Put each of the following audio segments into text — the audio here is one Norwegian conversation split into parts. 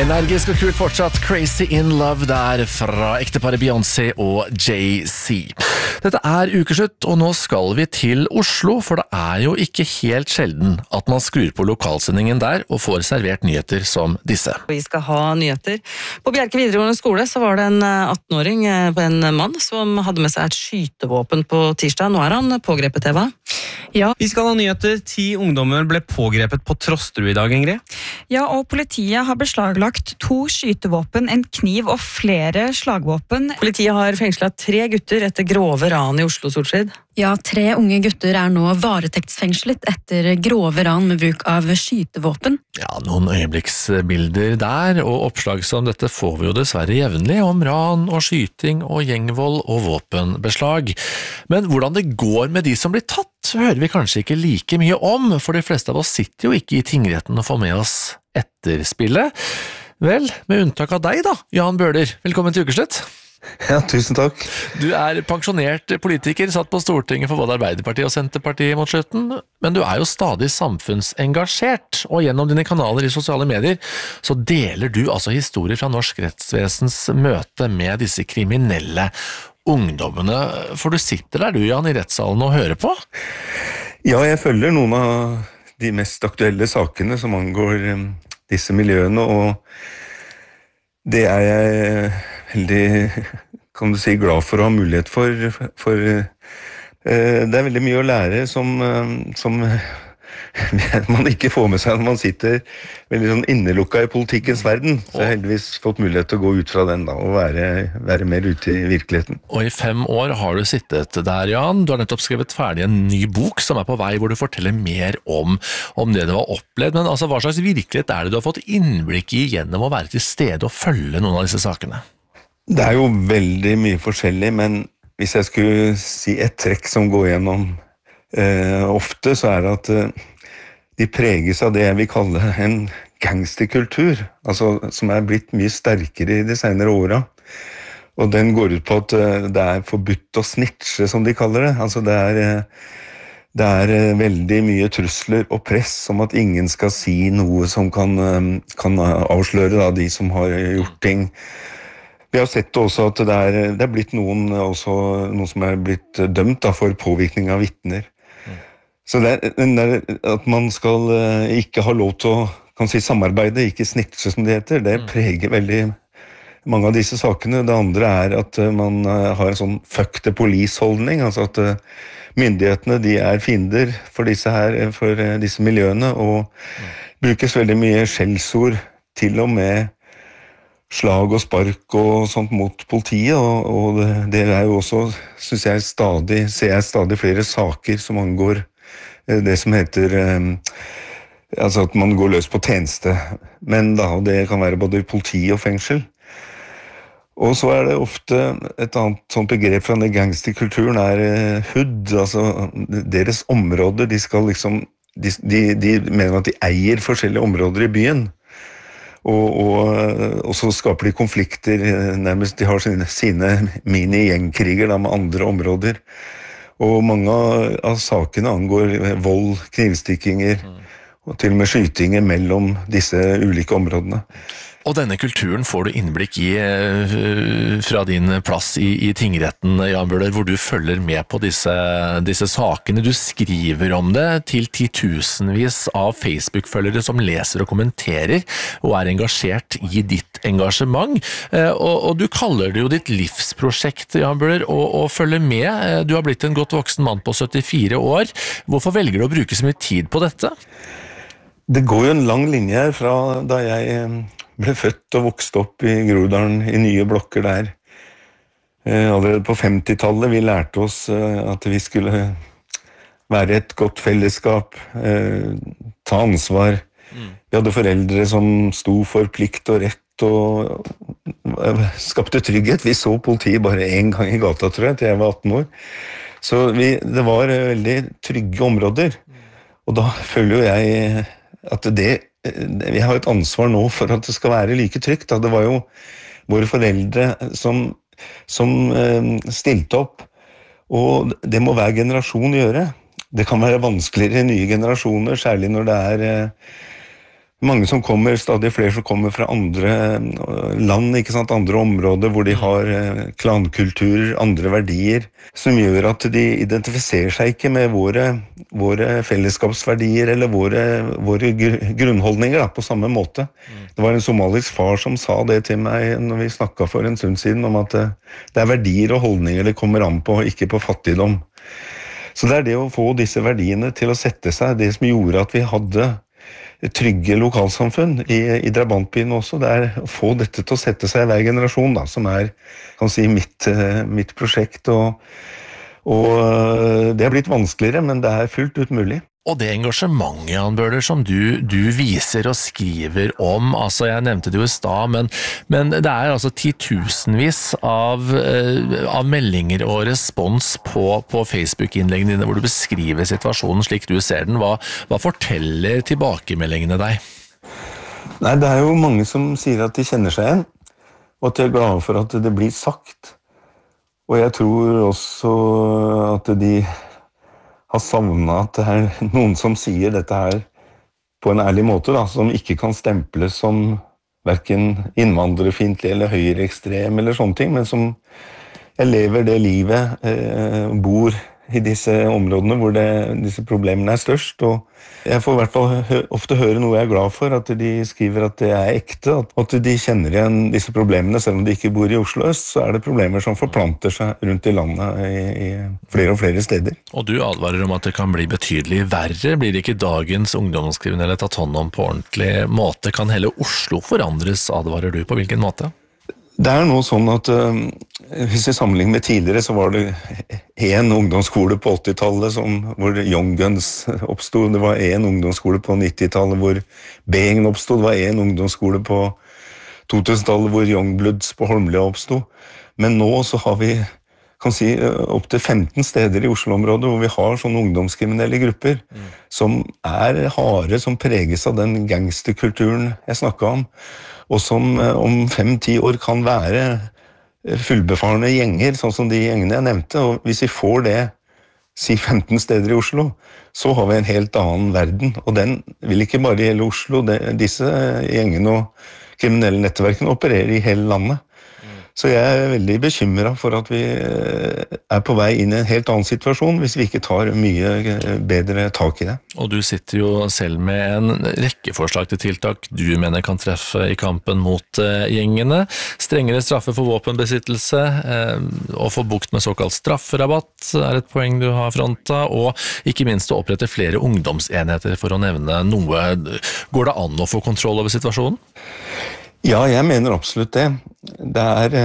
Energisk og kult fortsatt Crazy in Love der fra ekteparet Beyoncé og Jay-Z. Dette ukeslutt, og nå skal vi til Oslo, for det jo ikke helt sjelden at man skrur på lokalsendingen der og får servert nyheter som disse. Vi skal ha nyheter. På Bjerke videregående skole så var det en 18-åring, en mann, som hadde med seg et skytevåpen på tirsdag. Nå han pågrepet, Eva. Ja. Vi skal ha nyheter. 10 ungdommer ble pågrepet på Trosterud i dag, Ingrid. Ja, og politiet har beslaglagt 2 skytevåpen, en kniv og flere slagvåpen. Politiet har fengslet 3 gutter etter grove ran i Oslo Solskjed. Ja, 3 unge gutter nå varetektsfengslet etter grove ran med bruk av skytevåpen. Ja, noen øyeblikksbilder der, og oppslag som dette får vi jo dessverre jevnlig om ran og skyting og gjengvold og våpenbeslag. Men hvordan det går med de som blir tatt, hører vi kanskje ikke like mye om, for de fleste av oss sitter jo ikke i tingretten og får med oss etterspillet. Vel, med unntak av deg da, Jan Bøhler. Velkommen til ukeslutt. Ja, tusen takk. Du pensjonert politiker, satt på Stortinget for både Arbeiderpartiet og Senterpartiet mot slutten, men du jo stadig samfunnsengasjert, og gjennom dine kanaler i sosiale medier så deler du altså historier fra norsk rettsvesens møte med disse kriminelle ungdommene, for du sitter der du, Jan, i rettssalen og hører på? Ja, jeg følger noen av de mest aktuelle sakene som angår disse miljøene, og det jeg veldig, kan du si, glad for å ha mulighet for det veldig mye å lære som man ikke får med seg når man sitter veldig sånn innelukket i politikkens verden. Så jeg har heldigvis fått mulighet til å gå ut fra den da, og være mer ute i virkeligheten. Og i 5 år har du sittet der, Jan. Du har nettopp skrevet ferdig en ny bok som på vei, hvor du forteller mer om det du har opplevd. Men altså, hva slags virkelighet det du har fått innblikk i gjennom å være til stede og følge noen av disse sakene? Det jo veldig mye forskjellig, men hvis jeg skulle si et trekk som går gjennom ofte, så det at de preges av det jeg vil kalle en gangsterkultur, altså som blitt mye sterkere i de senere åra. Og den går ut på at det forbudt å snitche, som de kaller det. Altså det veldig mye trusler og press om at ingen skal si noe som kan avsløre da, de som har gjort ting. Vi har sett også at det blitt noen som blitt dømt da, for påvirkning av vitner. Så at man skal ikke ha lov til å samarbeide, ikke snitche som det heter, det preger veldig mange av disse sakene. Det andre at man har en sånn fuck the police-holdning, altså at myndighetene de fiender for disse miljøene, og brukes veldig mye skjellsord, til og med slag og spark og sånt mot politiet, og det jo også, synes jeg, ser jeg stadig flere saker som angår det som heter altså at man går løs på tjeneste, men da, det kan være både politi og fengsel. Og så det ofte et annet sånt begrep fra den gangsterkulturen hood, altså deres områder, de skal liksom, de mener at de eier forskjellige områder i byen, og så skaper de konflikter, nærmest de har sine mini-gjengkriger da, med andre områder. Og mange av sakene angår vold, knivstikkinger, og til og med skytinger mellom disse ulike områdene. Og denne kulturen får du innblikk i fra din plass i tingretten, Jan Bøhler, hvor du følger med på disse sakene. Du skriver om det til titusenvis av Facebook-følgere som leser og kommenterer, og engasjert i ditt engasjement. Og du kaller det jo ditt livsprosjekt, Jan Bøhler, å følge med. Du har blitt en godt voksen mann på 74 år. Hvorfor velger du å bruke så mye tid på dette? Det går jo en lang linje her fra da jeg ble født og vokst opp i Groruddalen i nye blokker der. Allerede på 50-tallet vi lærte oss at vi skulle være et godt fellesskap, ta ansvar. Vi hadde foreldre som sto for plikt og rett og skapte trygghet. Vi så politiet bare en gang i gata, tror jeg, til jeg var 18 år. Så det var veldig trygge områder. Og da føler jo jeg at vi har et ansvar nå for at det skal være like trygt. Det var jo våre foreldre som stilte opp, og det må hver generasjon gjøre. Det kan være vanskeligere i nye generasjoner, særlig når det mange som kommer, stadig flere som kommer fra andre land, ikke sant, andre områder hvor de har klankultur, andre verdier, som gjør at de identifiserer seg ikke med våre fellesskapsverdier eller våre grunnholdninger da, på samme måte. Det var en somalisk far som sa det til meg når vi snakket for en stund siden om at det verdier og holdninger det kommer an på, ikke på fattigdom. Så det det å få disse verdiene til å sette seg, det som gjorde at vi hadde trygge lokalsamfunn i drabantbyen også, det å få dette til å sette seg i hver generasjon, da, som kan si, mitt prosjekt, og det har blitt vanskeligere, men det fullt ut mulig. Og det engasjementet, Jan Bøhler, som du viser og skriver om, altså jeg nevnte det jo i stad, men det altså titusenvis av meldinger og respons på Facebook-innleggene dine, hvor du beskriver situasjonen slik du ser den. Hva forteller tilbakemeldingene deg? Nei, det jo mange som sier at de kjenner seg igjen, og at de glade for at det blir sagt. Og jeg tror også at de har savnet at det noen som sier dette her på en ærlig måte, da, som ikke kan stemples som hverken innvandrerfiendtlig eller høyreekstrem eller sånne ting, men som jeg lever det livet, bor i disse områdene hvor disse problemene størst, og jeg får i hvert fall ofte høre noe jeg glad for, at de skriver at det ekte, at de kjenner igjen disse problemene, selv om de ikke bor i Oslo øst, så det problemer som forplanter seg rundt i landet i flere og flere steder. Og du advarer om at det kan bli betydelig verre. Blir ikke dagens ungdomskriminelle tatt hånd om på ordentlig måte? Kan hele Oslo forandres, advarer du, på hvilken måte? Det nå sånn at hvis vi sammenligner med tidligere, så var det en ungdomsskole på 80-tallet hvor Young Guns oppstod, det var en ungdomsskole på 90-tallet hvor B-gjengen oppstod, det var en ungdomsskole på 2000-tallet hvor Youngbloods på Holmlia oppstod. Men nå så har vi, kan si, opp til 15 steder i Oslo-området hvor vi har sånne ungdomskriminelle grupper som harde, som preges av den gangsterkulturen jeg snakket om, og som om 5-10 år kan være fullbefarne gjenger, sånn som de gjengene jeg nevnte, og hvis vi får det, si 15 steder i Oslo, så har vi en helt annen verden, og den vil ikke bare gjelde Oslo, disse gjengene og kriminelle nettverkene opererer i hele landet. Så jeg veldig bekymret for at vi på vei inn i en helt annen situasjon hvis vi ikke tar mye bedre tak i det. Og du sitter jo selv med en rekke forslag til tiltak du mener kan treffe i kampen mot gjengene. Strengere straffe for våpenbesittelse, å få bukt med såkalt strafferabatt et poeng du har fronta, og ikke minst å opprette flere ungdomsenheter for å nevne noe. Går det an å få kontroll over situasjonen? Ja, jeg mener absolutt det. Det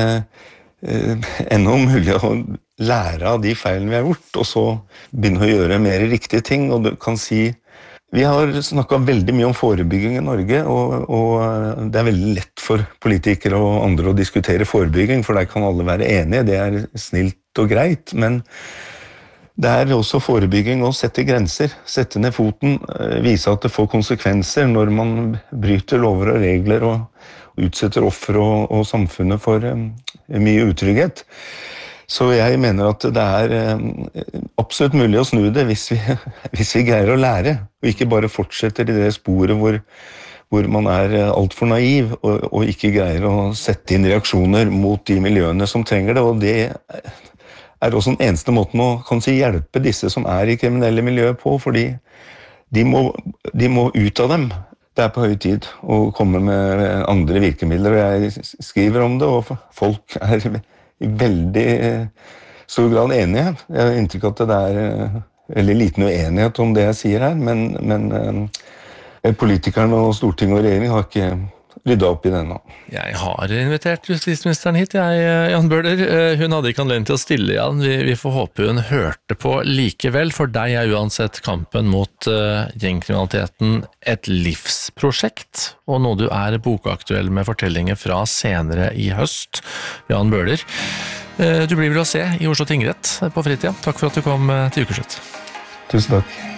ennå mulig å lære av de feilene vi har gjort, og så begynne å gjøre mer riktige ting. Og du kan si, vi har snakket veldig mye om forebygging i Norge, og det veldig lett for politikere og andre å diskutere forebygging, for der kan alle være enige, det snilt og greit, men det også forebygging å sette grenser, sette ned foten, vise at det får konsekvenser når man bryter lover og regler og utsetter offer og samfunnet for mye utrygghet. Så jeg mener at det absolutt mulig å snu det hvis vi greier å lære, og ikke bare fortsetter i det sporet hvor man alt for naiv og ikke greier å sette inn reaksjoner mot de miljøene som trenger det, og det også den eneste måten å kan si, hjelpe disse som i kriminelle miljøer på, fordi de må ut av dem. Det på høy tid å komme med andre virkemidler, og jeg skriver om det, og folk i veldig stor grad enige. Jeg har inntrykk av at det veldig liten uenighet om det jeg sier her, men politikerne og Stortinget og regjeringen har ikke ryddet opp i det nå. Jeg har invitert justisministeren hit, Jan Bøhler. Hun hadde ikke anledning til å stille, Jan. Vi får håpe hun hørte på likevel. For deg uansett kampen mot gjengkriminaliteten et livsprosjekt, og noe du bokaktuell med fortellinger fra senere i høst. Jan Bøhler, du blir vel å se i Oslo tingrett på fritida. Takk for at du kom til Ukeslutt. Tusen takk.